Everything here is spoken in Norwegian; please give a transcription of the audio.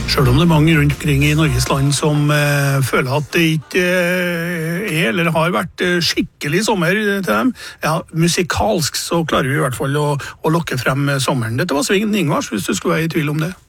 Selv om det er mange rundt omkring i Norges land som føler at det ikke eller har vært skikkelig sommer til dem, ja, musikalsk så klarer vi i hvert fall å lokke frem sommeren. Dette var Svingen Ingvars, hvis du skulle være i tvil om det.